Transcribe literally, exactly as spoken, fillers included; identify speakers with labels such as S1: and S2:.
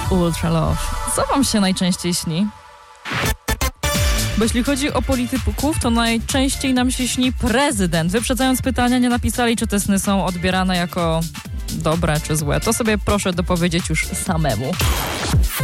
S1: Ultra Love. Co wam się najczęściej śni? Bo jeśli chodzi o polityków, to najczęściej nam się śni prezydent. Wyprzedzając pytania, nie napisali, czy te sny są odbierane jako dobre czy złe. To sobie proszę dopowiedzieć już samemu.